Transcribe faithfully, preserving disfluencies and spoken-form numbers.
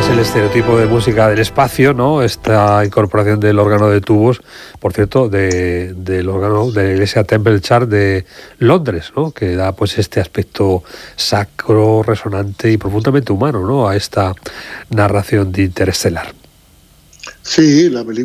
el estereotipo de música del espacio, ¿no? Esta incorporación del órgano de tubos, por cierto, de, del órgano de la iglesia Temple Church de Londres, ¿no? Que da pues este aspecto sacro, resonante y profundamente humano, ¿no? A esta narración de Interestelar. Sí, la película